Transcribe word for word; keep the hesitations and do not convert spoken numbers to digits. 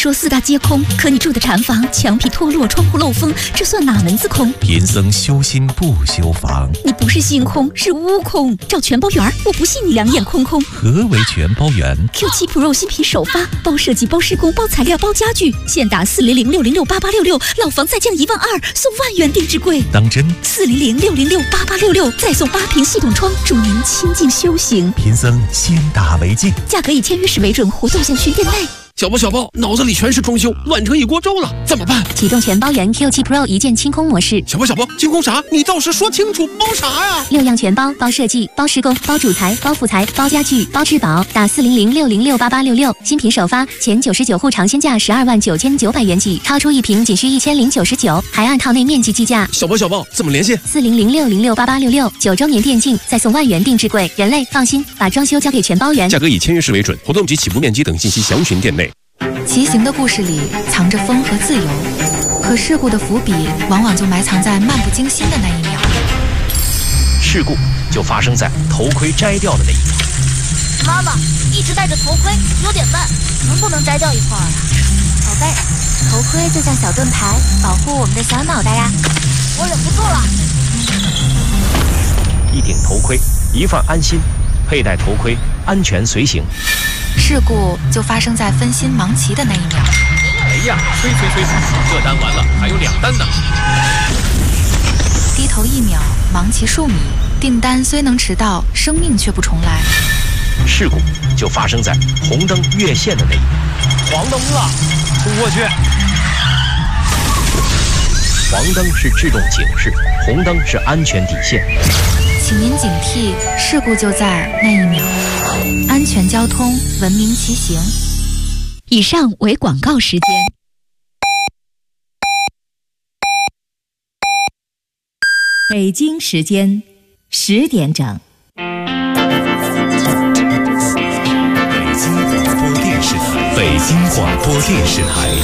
说四大皆空，可你住的禅房墙皮脱落，窗户漏风，这算哪门子空？ 贫僧修心不修房。 你不是心空，是悟空。找全包圆，我不信你两眼空空。 何为全包圆 ？Q 七 Pro 新品首发，包设计、包施工、包材料、包家具，现打四零零六零六八八六六，老房再降一万二，送万元定制柜。 当真？ 四零零六零六八八六六，再送八屏系统窗，助您清静修行。 贫僧先打为敬， 价格以签约时为准，活动限群店内。 小包小包，脑子里全是装修，乱成一锅粥了，怎么办？ 启动全包圆 Q 七 Pro 一键清空模式。 小包小包，清空啥？你倒是说清楚，包啥呀？ 六样全包，包设计、包施工、包主材、包副材、包家具、包质保。打四零零六零六八八六六，新品首发，前九十九户尝鲜价十二万九千九百元起，超出一瓶仅需一千零九十九，还按套内面积计价。 小包小包，怎么联系？ 四零零六零六八八六六，九周年电竞，再送万元定制柜。人类放心，把装修交给全包圆。 价格以签约时为准，活动及起步面积等信息详询店内。 骑行的故事里藏着风和自由，可事故的伏笔往往就埋藏在漫不经心的那一秒。 事故就发生在头盔摘掉的那一秒。 妈妈一直戴着头盔有点慢，能不能摘掉一会儿啊？宝贝，头盔就像小盾牌，保护我们的小脑袋呀。我忍不住了。 一顶头盔，一份安心，佩戴头盔，安全随行。 事故就发生在分心忙骑的那一秒。 哎呀，催催催，这单完了，还有两单呢。 低头一秒，忙骑数米，订单虽能迟到，生命却不重来。 事故就发生在红灯越线的那一秒。黄灯了，冲过去。黄灯是制动警示，红灯是安全底线。 请您警惕，事故就在那一秒。安全交通，文明骑行。 以上为广告时间。北京时间十点整。 北京广播电视台，北京广播电视台。